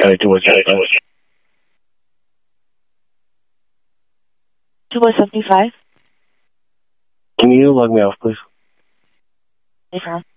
County 275. 2175. Can you log me off, please? No problem.